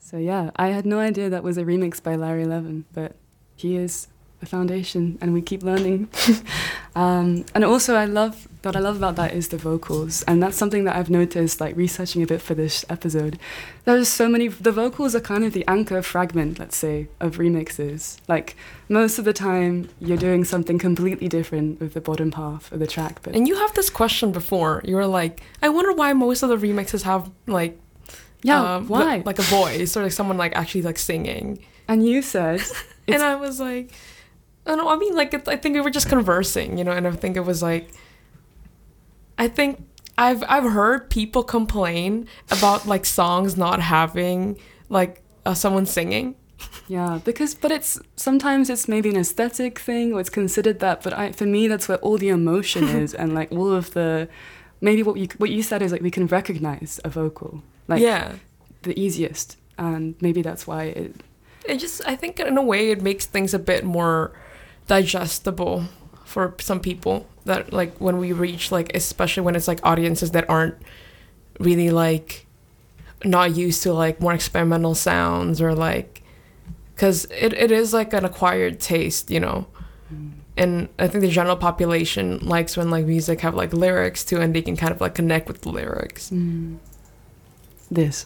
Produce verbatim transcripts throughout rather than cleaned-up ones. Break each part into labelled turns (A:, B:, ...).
A: So yeah, I had no idea that was a remix by Larry Levin, but he is the foundation, and we keep learning. um, and also, I love what I love about that is the vocals, and that's something that I've noticed, like researching a bit for this episode. There's so many. The vocals are kind of the anchor fragment, let's say, of remixes. Like most of the time, you're doing something completely different with the bottom half of the track. But
B: and you have this question before. You were like, I wonder why most of the remixes have like,
A: yeah,
B: um,
A: why
B: the, like a voice or like someone like actually like singing.
A: And you said,
B: and I was like. I don't know, I mean, like, it, I think we were just conversing, you know, and I think it was like, I think I've I've heard people complain about, like, songs not having, like, uh, someone singing.
A: Yeah, because, but it's, sometimes it's maybe an aesthetic thing, or it's considered that, but I, for me, that's where all the emotion is, and, like, all of the, maybe what you, what you said is, like, we can recognize a vocal, like,
B: yeah.
A: the easiest, and maybe that's why it...
B: It just, I think in a way it makes things a bit more digestible for some people, that like when we reach like, especially when it's like audiences that aren't really like not used to like more experimental sounds, or like, because it, it is like an acquired taste, you know. Mm. And I think the general population likes when like music have like lyrics too, and they can kind of like connect with the lyrics.
A: Mm. This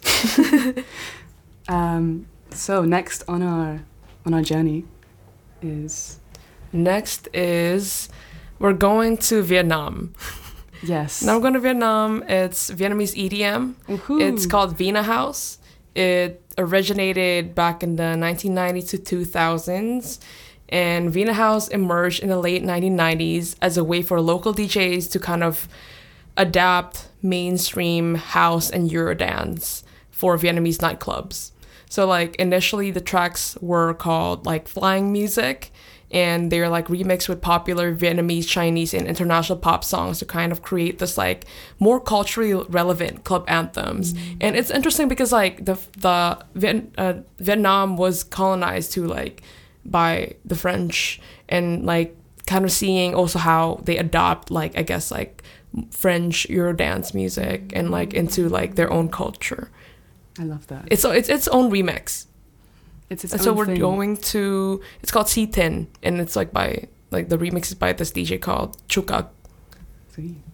A: um so next on our on our journey is
B: Next is, we're going to Vietnam.
A: Yes.
B: Now we're going to Vietnam. It's Vietnamese E D M.
A: Woohoo.
B: It's called Vina House. It originated back in the nineteen nineties to two thousands. And Vina House emerged in the late nineteen nineties as a way for local D Js to kind of adapt mainstream house and Eurodance for Vietnamese nightclubs. So like initially the tracks were called like Flying Music, and they're like remixed with popular Vietnamese, Chinese, and international pop songs to kind of create this like more culturally relevant club anthems. Mm-hmm. And it's interesting because like the the Viet, uh, Vietnam was colonized too, like by the French, and like kind of seeing also how they adopt like I guess like French Eurodance music and like into like their own culture.
A: I love that.
B: It's it's its own remix.
A: It's its
B: and
A: own
B: so we're
A: thing.
B: going to, it's called C ten, and it's like by, like the remix is by this D J called Chukak.
A: See.